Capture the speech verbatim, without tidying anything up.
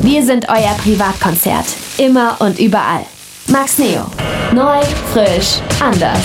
Wir sind euer Privatkonzert. Immer und überall. Max Neo. Neu, frisch, anders.